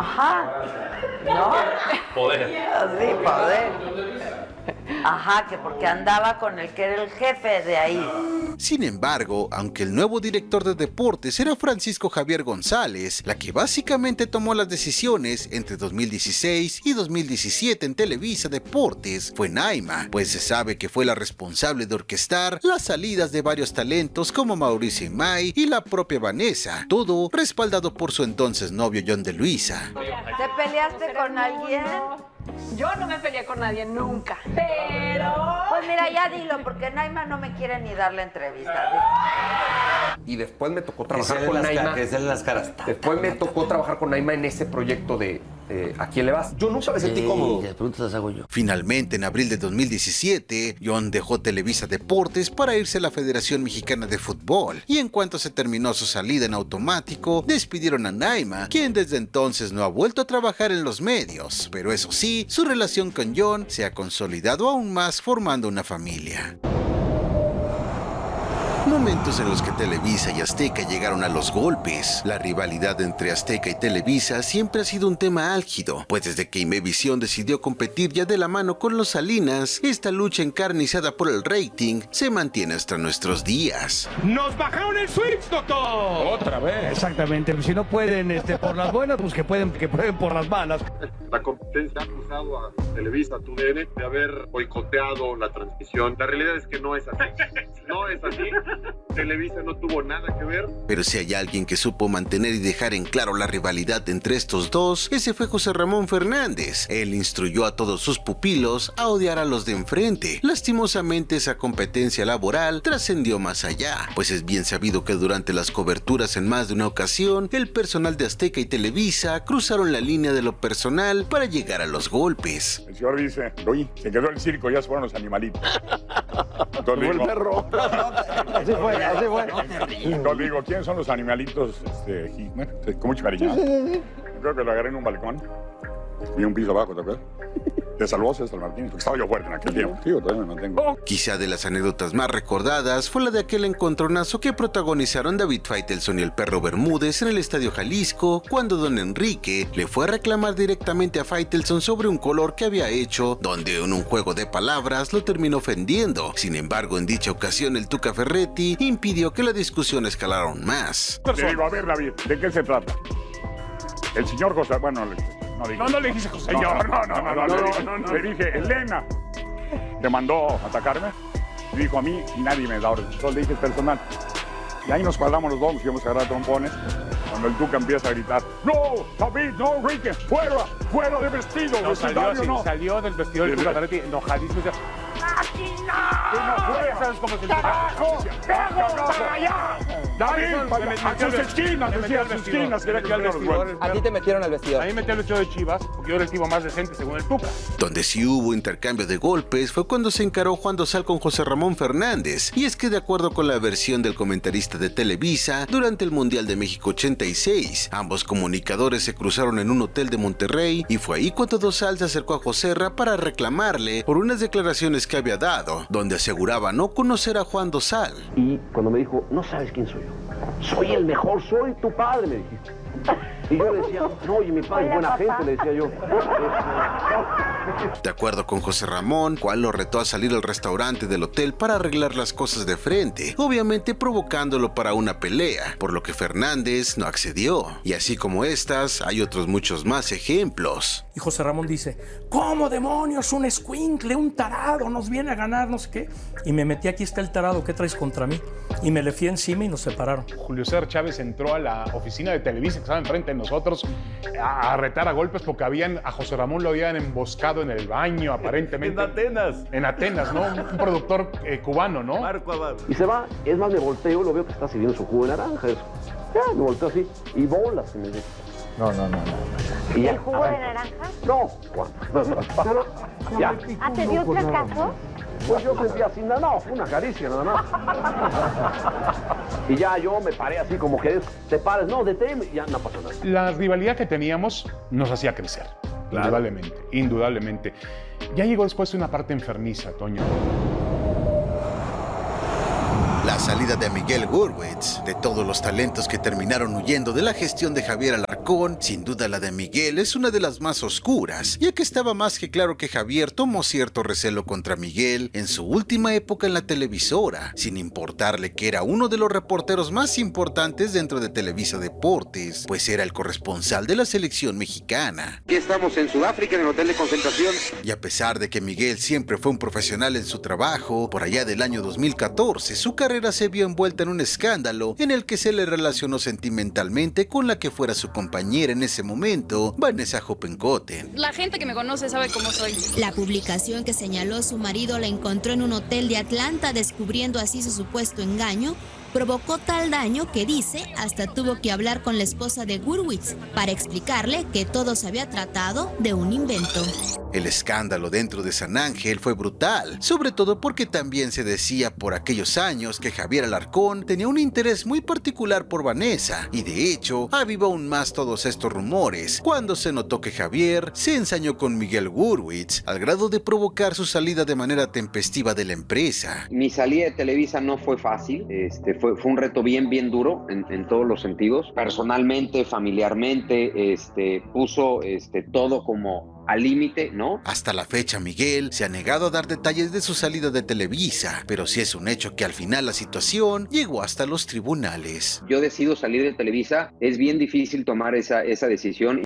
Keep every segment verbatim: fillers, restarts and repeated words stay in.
Ajá. ¿No? Poder. Sí, poder. Ajá, que porque andaba con el que era el jefe de ahí. Sin embargo, aunque el nuevo director de deportes era Francisco Javier González, la que básicamente tomó las decisiones entre dos mil dieciséis y dos mil diecisiete en Televisa Deportes fue Naima, pues se sabe que fue la responsable de orquestar las salidas de varios talentos como Mauricio Imay y la propia Vanessa, todo respaldado por su entonces novio John de Luisa. ¿Te peleaste con alguien? Yo no me peleé con nadie nunca, pero... Pues mira, ya dilo, porque Naima no me quiere ni dar la entrevista. Y después me tocó trabajar Que con las Naima. caras, que sean las caras. Después me tocó trabajar con Naima en ese proyecto de eh, ¿A quién le vas? Yo nunca me sentí Sí, cómodo. las preguntas las hago yo. Finalmente, en abril de dos mil diecisiete, John dejó Televisa Deportes para irse a la Federación Mexicana de Fútbol, y en cuanto se terminó su salida en automático, despidieron a Naima, quien desde entonces no ha vuelto a trabajar en los medios, pero eso sí, su relación con John se ha consolidado aún más formando una familia. Momentos en los que Televisa y Azteca llegaron a los golpes. La rivalidad entre Azteca y Televisa siempre ha sido un tema álgido, pues desde que Imevisión decidió competir ya de la mano con los Salinas, esta lucha encarnizada por el rating se mantiene hasta nuestros días. ¡Nos bajaron el Switch, doctor! Otra vez. Exactamente, si no pueden este, por las buenas, pues que pueden, que pueden por las malas. La competencia ha acusado a Televisa, a tu D N, de haber boicoteado la transmisión. La realidad es que no es así. No es así. Televisa no tuvo nada que ver. Pero si hay alguien que supo mantener y dejar en claro la rivalidad entre estos dos, ese fue José Ramón Fernández. Él instruyó a todos sus pupilos a odiar a los de enfrente. Lastimosamente, esa competencia laboral trascendió más allá, pues es bien sabido que durante las coberturas en más de una ocasión, el personal de Azteca y Televisa cruzaron la línea de lo personal para llegar a los golpes. El señor dice, oye, se quedó el circo, ya se fueron los animalitos. Entonces el perro. Así fue, así fue. Entonces digo, ¿quiénes son los animalitos? Este, y, bueno, con mucho cariño. Sí, sí, sí. Creo que lo agarré en un balcón. Y un piso abajo, ¿te acuerdas? Te salvó César Martínez, porque estaba yo fuerte en aquel tiempo. Sí, yo todavía me mantengo. Quizá de las anécdotas más recordadas fue la de aquel encontronazo que protagonizaron David Faitelson y el Perro Bermúdez en el Estadio Jalisco, cuando don Enrique le fue a reclamar directamente a Faitelson sobre un color que había hecho, donde en un juego de palabras lo terminó ofendiendo. Sin embargo, en dicha ocasión el Tuca Ferretti impidió que la discusión escalara aún más. Le digo, a ver, David, ¿de qué se trata? El señor José, bueno... No, dije, No, no le dijiste José. Señor, no, no, no, no, no, le dije, no, no, le dije, Elena, te mandó a atacarme, y dijo a mí, nadie me da orden, entonces le dije personal. Y ahí nos cuadramos los dos, nos íbamos a agarrar trompones, cuando el Tuca empieza a gritar, ¡No, David, no, Enrique, fuera, fuera de vestido! No, salió, vestuario, sí, no. salió del vestidor del Tuca Ferretti enojadísimo. ¡Aquí no! fuera! ¿Sabes cómo se ¡Carajo! ¡Carajo! ¡Para allá! ¡David, para a sus esquinas! Decía, a sus esquinas, quería que los huevos. A ti te metieron al vestidor. A mí me metió el vestido de Chivas, porque yo era el tipo más decente según el Tuca. Donde sí hubo intercambio de golpes fue cuando se encaró Juan Dosal con José Ramón Fernández, y es que de acuerdo con la versión del comentarista de Televisa, durante el Mundial de México ochenta y seis, ambos comunicadores se cruzaron en un hotel de Monterrey, y fue ahí cuando Dosal se acercó a Joserra para reclamarle por unas declaraciones que había dado, donde aseguraba no conocer a Juan Dosal. Y cuando me dijo, no sabes quién soy yo, soy el mejor, soy tu padre, me dijiste. Y yo le decía, no, oye, mi padre es buena gente, le decía yo. De acuerdo con José Ramón, cual lo retó a salir al restaurante del hotel para arreglar las cosas de frente, obviamente provocándolo para una pelea, por lo que Fernández no accedió. Y así como estas, hay otros muchos más ejemplos. Y José Ramón dice, ¿cómo demonios? Un escuincle, un tarado, nos viene a ganar, no sé qué. Y me metí, aquí está el tarado, ¿qué traes contra mí? Y me le fui encima y nos separaron. Julio César Chávez entró a la oficina de Televisa, que estaba enfrente de nosotros, a, a retar a golpes porque habían, a José Ramón lo habían emboscado en el baño, aparentemente. En Atenas. En Atenas, ¿no? Un, un productor eh, cubano, ¿no? Marco Abad. Y se va, es más, me volteo, lo veo que está sirviendo su jugo de naranja, eso. Ya, me volteo así, y bolas que me dice. No, no, no, no. Y ya, ¿El jugo de naranja? no, pero, ya. ¿Ah, te dio otro caso? Pues yo sentía así, no, no, fue una caricia nada más. Y ya yo me paré así como que te pares, no, detén, ya no pasó nada. La rivalidad que teníamos nos hacía crecer, claro. indudablemente, indudablemente. Ya llegó después una parte enfermiza, Toño. La salida de Miguel Gurwitz, de todos los talentos que terminaron huyendo de la gestión de Javier Alarcón, sin duda la de Miguel es una de las más oscuras, ya que estaba más que claro que Javier tomó cierto recelo contra Miguel en su última época en la televisora, sin importarle que era uno de los reporteros más importantes dentro de Televisa Deportes, pues era el corresponsal de la selección mexicana. Aquí estamos en Sudáfrica, en el hotel de concentración. Y a pesar de que Miguel siempre fue un profesional en su trabajo, por allá del año dos mil catorce, su carrera se vio envuelta en un escándalo en el que se le relacionó sentimentalmente con la que fuera su compañera en ese momento, Vanessa Hoppenkotten. La gente que me conoce sabe cómo soy. La publicación que señaló su marido la encontró en un hotel de Atlanta, descubriendo así su supuesto engaño, provocó tal daño que dice hasta tuvo que hablar con la esposa de Gurwitz para explicarle que todo se había tratado de un invento. El escándalo dentro de San Ángel fue brutal, sobre todo porque también se decía por aquellos años que Javier Alarcón tenía un interés muy particular por Vanessa, y de hecho avivó aún más todos estos rumores cuando se notó que Javier se ensañó con Miguel Gurwitz al grado de provocar su salida de manera tempestiva de la empresa. Mi salida de Televisa no fue fácil, este, fue Fue, fue un reto bien, bien duro en, en todos los sentidos. Personalmente, familiarmente, este, puso este, todo como al límite, ¿no? Hasta la fecha, Miguel se ha negado a dar detalles de su salida de Televisa, pero sí es un hecho que al final la situación llegó hasta los tribunales. Yo decido salir de Televisa, es bien difícil tomar esa, esa decisión.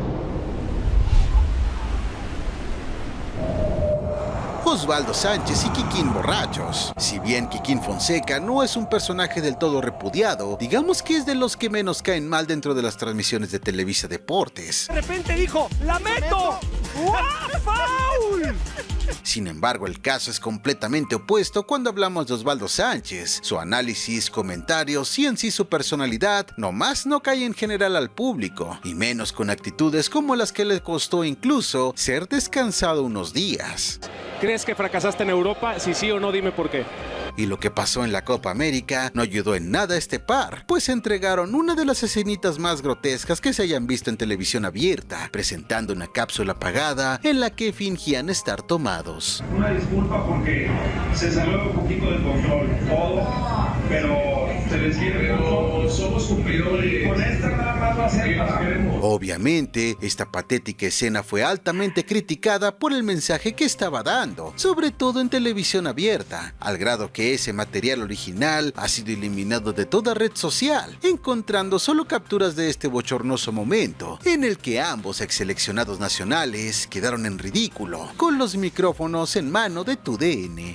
Osvaldo Sánchez y Kikín borrachos. Si bien Kikín Fonseca no es un personaje del todo repudiado, digamos que es de los que menos caen mal dentro de las transmisiones de Televisa Deportes. De repente dijo, ¡la meto! ¡Wow! ¡Foul! Sin embargo, el caso es completamente opuesto cuando hablamos de Osvaldo Sánchez. Su análisis, comentarios y en sí su personalidad nomás no cae en general al público, y menos con actitudes como las que le costó incluso ser descansado unos días. ¿Crees que fracasaste en Europa? Si sí o no, dime por qué. Y lo que pasó en la Copa América no ayudó en nada a este par, pues entregaron una de las escenitas más grotescas que se hayan visto en televisión abierta, presentando una cápsula apagada en la que fingían estar tomados. Una disculpa porque se salió un poquito del control todo, pero se les quiere, pero somos cumplidores. Con esta nada más va a ser para... Obviamente, esta patética escena fue altamente criticada por el mensaje que estaba dando, sobre todo en televisión abierta, al grado que ese material original ha sido eliminado de toda red social, encontrando solo capturas de este bochornoso momento, en el que ambos ex seleccionados nacionales quedaron en ridículo, con los micrófonos en mano de T U D N.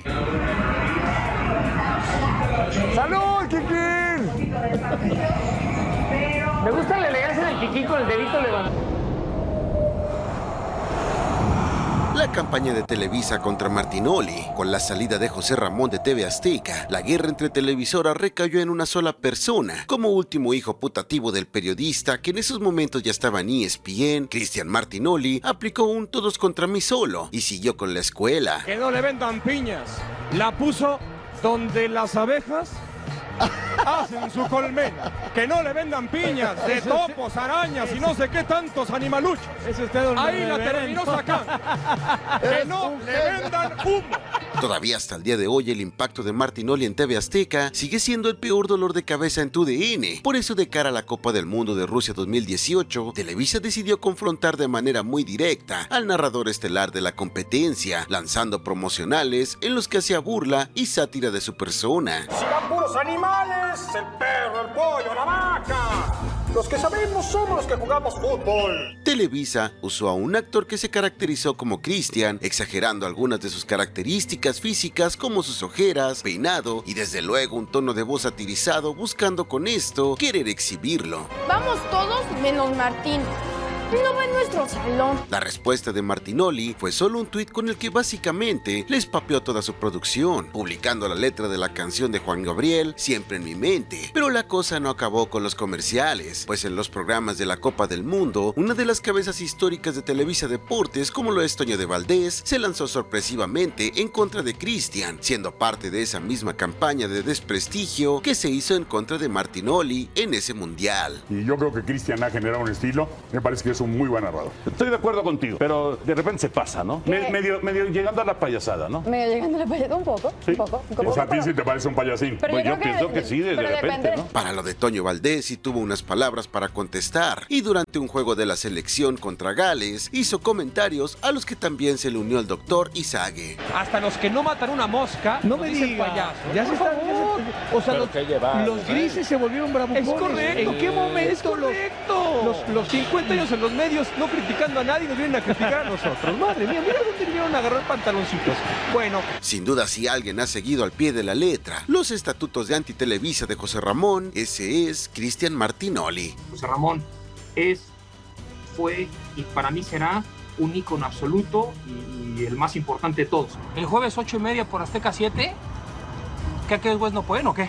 ¡Salud, Kikín! Me gusta la elegancia del Kikín con el dedito levantado. La campaña de Televisa contra Martinoli, con la salida de José Ramón de T V Azteca, la guerra entre televisoras recayó en una sola persona, como último hijo putativo del periodista que en esos momentos ya estaba en E S P N. Cristian Martinoli aplicó un todos contra mí solo y siguió con la escuela. Que no le vendan piñas. La puso donde las abejas hacen su colmena. Que no le vendan piñas de topos, arañas y no sé qué tantos animaluchos. Ahí la terminó sacando. Que no le vendan humo. Todavía hasta el día de hoy el impacto de Martinoli en T V Azteca sigue siendo el peor dolor de cabeza en T U D N. Por eso, de cara a la Copa del Mundo de Rusia dos mil dieciocho, Televisa decidió confrontar de manera muy directa al narrador estelar de la competencia, lanzando promocionales en los que hacía burla y sátira de su persona. ¡Sigan puros animales! ¡El perro, el pollo, la vaca! Los que sabemos somos los que jugamos fútbol. Televisa usó a un actor que se caracterizó como Cristian, exagerando algunas de sus características físicas como sus ojeras, peinado y desde luego un tono de voz satirizado, buscando con esto querer exhibirlo. Vamos todos menos Martín. No va en nuestro salón. La respuesta de Martinoli fue solo un tuit con el que básicamente les papeó toda su producción, publicando la letra de la canción de Juan Gabriel, Siempre en mi mente. Pero la cosa no acabó con los comerciales, pues en los programas de la Copa del Mundo, una de las cabezas históricas de Televisa Deportes, como lo es Toño de Valdés, se lanzó sorpresivamente en contra de Cristian, siendo parte de esa misma campaña de desprestigio que se hizo en contra de Martinoli en ese mundial. Y yo creo que Cristian ha generado un estilo, me parece que es un muy buen narrador. Estoy de acuerdo contigo, pero de repente se pasa, ¿no? Me, medio, medio llegando a la payasada, ¿no? Medio llegando a la payasada, un poco, ¿Sí? un poco. Un poco O sea, a ti sí te parece un payasín. Pero Pues yo yo, creo pienso que- que, sí, de, de pero repente, depende. ¿no? Para lo de Toño Valdés sí tuvo unas palabras para contestar y durante un juego de la selección contra Gales hizo comentarios a los que también se le unió el doctor Izague. Hasta los que no matan una mosca, no me dicen payaso. Ya se Por está- favor. O sea, los, los grises se volvieron bravucones. Es correcto. ¿En qué momento los, Los, los cincuenta años en los medios no criticando a nadie nos vienen a criticar a nosotros? Madre mía, mira dónde vinieron a agarrar pantaloncitos. Bueno. Sin duda, si alguien ha seguido al pie de la letra los estatutos de Antitelevisa de José Ramón, ese es Cristian Martinoli. José Ramón es, fue y para mí será un ícono absoluto y, y el más importante de todos. ¿El jueves ocho y media por Azteca siete? ¿Qué aquellos güeyes no pueden o qué?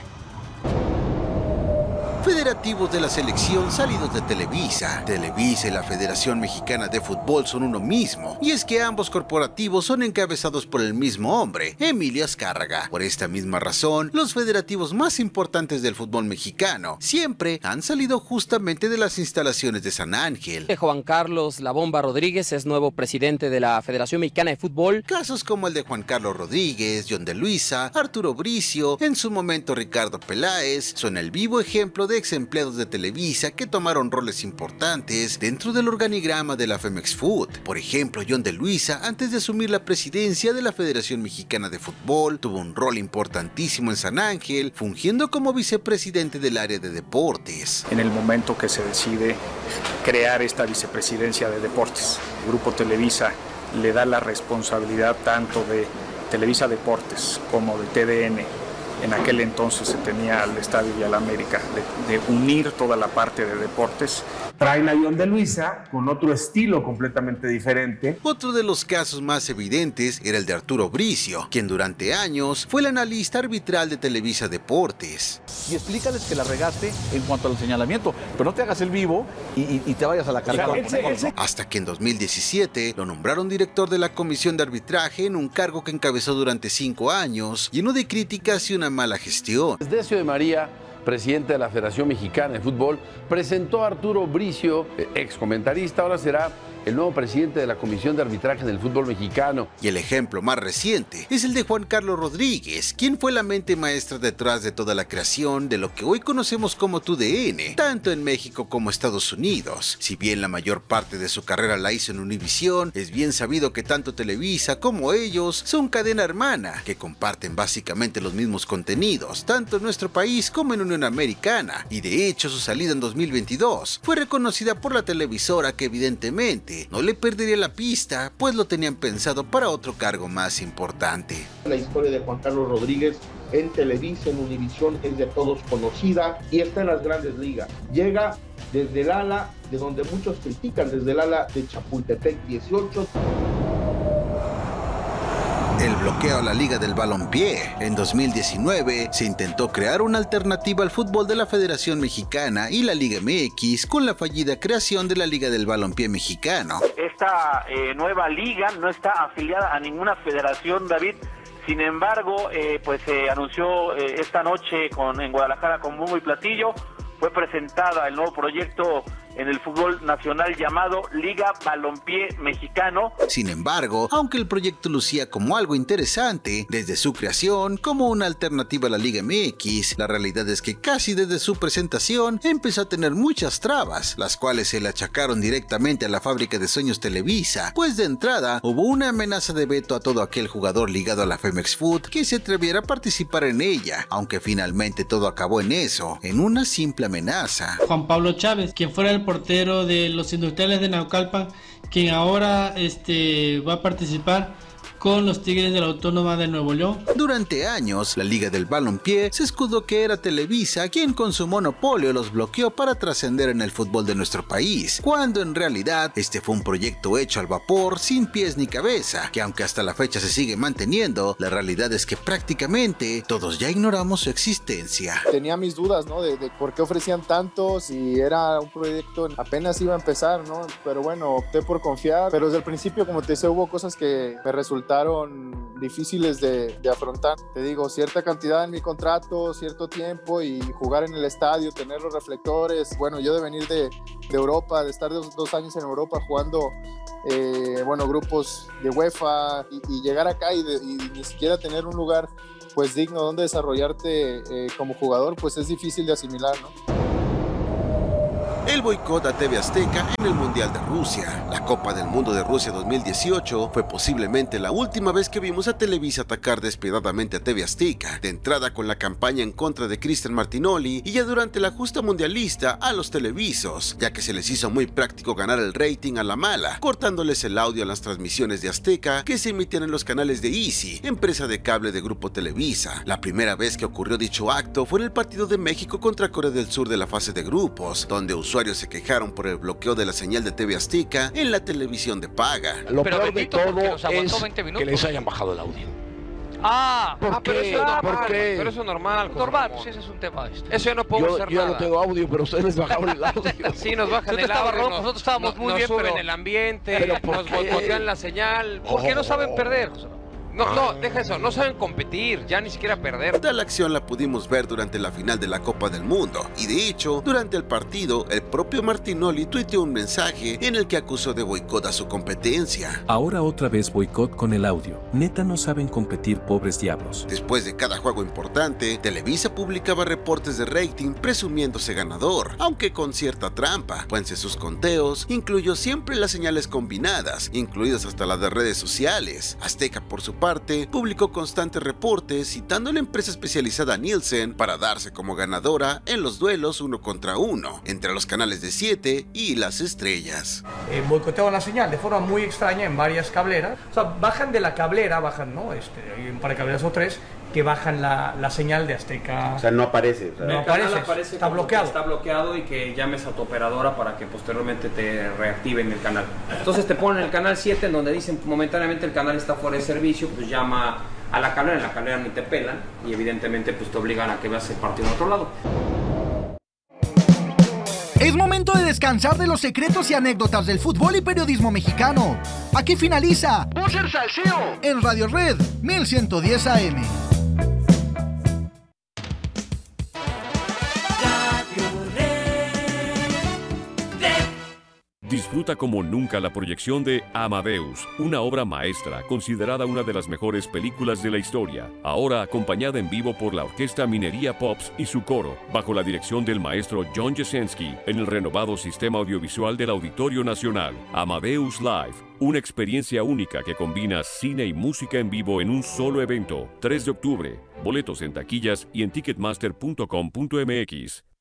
Federativos de la selección salidos de Televisa. Televisa y la Federación Mexicana de Fútbol son uno mismo, y es que ambos corporativos son encabezados por el mismo hombre, Emilio Azcárraga. Por esta misma razón, los federativos más importantes del fútbol mexicano siempre han salido justamente de las instalaciones de San Ángel. Juan Carlos La Bomba Rodríguez es nuevo presidente de la Federación Mexicana de Fútbol. Casos como el de Juan Carlos Rodríguez, John de Luisa, Arturo Bricio, en su momento Ricardo Peláez, son el vivo ejemplo de ex empleados de Televisa que tomaron roles importantes dentro del organigrama de la Femex Food. Por ejemplo, John de Luisa, antes de asumir la presidencia de la Federación Mexicana de Fútbol, tuvo un rol importantísimo en San Ángel, fungiendo como vicepresidente del área de deportes. En el momento que se decide crear esta vicepresidencia de deportes, el Grupo Televisa le da la responsabilidad tanto de Televisa Deportes como de T D N. En aquel entonces se tenía al Estadio y al América, de, de unir toda la parte de deportes. Traen a John de Luisa con otro estilo completamente diferente. Otro de los casos más evidentes era el de Arturo Bricio, quien durante años fue el analista arbitral de Televisa Deportes. Y explícales que la regaste en cuanto al señalamiento, pero no te hagas el vivo y, y, y te vayas a la carga. O sea, ese, ese... Hasta que en dos mil diecisiete lo nombraron director de la Comisión de Arbitraje en un cargo que encabezó durante cinco años, lleno de críticas y una mala gestión. Decio de María, presidente de la Federación Mexicana de Fútbol, presentó a Arturo Bricio, ex comentarista, ahora será el nuevo presidente de la Comisión de Arbitraje del Fútbol Mexicano. Y el ejemplo más reciente es el de Juan Carlos Rodríguez, quien fue la mente maestra detrás de toda la creación de lo que hoy conocemos como T U D N, tanto en México como Estados Unidos. Si bien la mayor parte de su carrera la hizo en Univisión, es bien sabido que tanto Televisa como ellos son cadena hermana, que comparten básicamente los mismos contenidos, tanto en nuestro país como en Unión Americana, y de hecho su salida en dos mil veintidós fue reconocida por la televisora que evidentemente no le perdería la pista, pues lo tenían pensado para otro cargo más importante. La historia de Juan Carlos Rodríguez en Televisa, en Univisión, es de todos conocida y está en las grandes ligas. Llega desde el ala de donde muchos critican, desde el ala de Chapultepec dieciocho. El bloqueo a la Liga del Balompié. En dos mil diecinueve se intentó crear una alternativa al fútbol de la Federación Mexicana y la Liga M X con la fallida creación de la Liga del Balompié Mexicano. Esta eh, nueva liga no está afiliada a ninguna federación, David. Sin embargo, eh, pues se eh, anunció eh, esta noche con, en Guadalajara con bombo y platillo. Fue presentada el nuevo proyecto en el fútbol nacional llamado Liga Balompié Mexicano. Sin embargo, aunque el proyecto lucía como algo interesante desde su creación como una alternativa a la Liga M X, la realidad es que casi desde su presentación empezó a tener muchas trabas, las cuales se le achacaron directamente a la fábrica de sueños Televisa, pues de entrada hubo una amenaza de veto a todo aquel jugador ligado a la Femex Food que se atreviera a participar en ella, aunque finalmente todo acabó en eso, en una simple amenaza. Juan Pablo Chávez, quien fuera el portero de los Industriales de Naucalpan, quien ahora este, va a participar con los Tigres de la Autónoma de Nuevo León. Durante años, la Liga del Balompié se escudó que era Televisa quien con su monopolio los bloqueó para trascender en el fútbol de nuestro país, cuando en realidad este fue un proyecto hecho al vapor, sin pies ni cabeza, que aunque hasta la fecha se sigue manteniendo, la realidad es que prácticamente todos ya ignoramos su existencia. Tenía mis dudas, ¿no? De, de por qué ofrecían tanto, si era un proyecto apenas iba a empezar, ¿no? Pero bueno, opté por confiar, pero desde el principio, como te decía, hubo cosas que me resultaron difíciles de, de afrontar. Te digo, cierta cantidad en mi contrato, cierto tiempo y jugar en el estadio, tener los reflectores. Bueno, yo de venir de, de Europa, de estar dos, dos años en Europa jugando, eh, bueno, grupos de UEFA y, y llegar acá y, de, y ni siquiera tener un lugar pues digno donde desarrollarte eh, como jugador, pues es difícil de asimilar, ¿no? El boicot a T V Azteca en el Mundial de Rusia. La Copa del Mundo de Rusia dos mil dieciocho fue posiblemente la última vez que vimos a Televisa atacar despiadadamente a T V Azteca, de entrada con la campaña en contra de Cristian Martinoli y ya durante la justa mundialista a los televisos, ya que se les hizo muy práctico ganar el rating a la mala, cortándoles el audio a las transmisiones de Azteca que se emitían en los canales de Easy, empresa de cable de Grupo Televisa. La primera vez que ocurrió dicho acto fue en el partido de México contra Corea del Sur de la fase de grupos, donde usuarios se quejaron por el bloqueo de la señal de T V Azteca en la televisión de paga. Lo pero peor de todo es que les hayan bajado el audio. Ah, ¿por ah, qué? Pero eso es normal, ¿Por qué? Pero eso es normal. Normal, pues ese es un tema. Este. Eso ya no podemos yo, hacer yo nada. Yo no tengo audio, pero ustedes les bajaron el audio. Sí, nos bajan el audio. Nos, nosotros estábamos nos, muy nos bien, suben pero... el ambiente, pero nos boicotean la señal. Porque oh. no saben perder. No, no, deja eso, no saben competir, ya ni siquiera perder. Tal acción la pudimos ver durante la final de la Copa del Mundo, y de hecho, durante el partido, el propio Martinoli tuiteó un mensaje en el que acusó de boicot a su competencia. Ahora otra vez boicot con el audio. Neta no saben competir, pobres diablos. Después de cada juego importante, Televisa publicaba reportes de rating presumiéndose ganador, aunque con cierta trampa, pues en sus conteos incluyó siempre las señales combinadas, incluidas hasta las de redes sociales. Azteca, por su parte, parte, publicó constantes reportes citando a la empresa especializada Nielsen para darse como ganadora en los duelos uno contra uno entre los canales de siete y las estrellas. Eh, boicoteaban la señal de forma muy extraña en varias cableras. O sea, bajan de la cablera, bajan, ¿no? Este, hay un par de cableras o tres que bajan la, la señal de Azteca. O sea, no aparece. O sea, no aparece, aparece, está bloqueado. Está bloqueado y que llames a tu operadora para que posteriormente te reactiven el canal. Entonces te ponen el canal siete en donde dicen momentáneamente el canal está fuera de servicio, pues llama a la cablera, en la cablera ni te pelan y evidentemente pues te obligan a que veas el partido en otro lado. Es momento de descansar de los secretos y anécdotas del fútbol y periodismo mexicano. Aquí finaliza Voces Salseo en Radio Red mil ciento diez A M. Disfruta como nunca la proyección de Amadeus, una obra maestra considerada una de las mejores películas de la historia, ahora acompañada en vivo por la Orquesta Minería Pops y su coro, bajo la dirección del maestro John Jasenski, en el renovado sistema audiovisual del Auditorio Nacional. Amadeus Live, una experiencia única que combina cine y música en vivo en un solo evento. tres de octubre, boletos en taquillas y en ticketmaster punto com punto m x.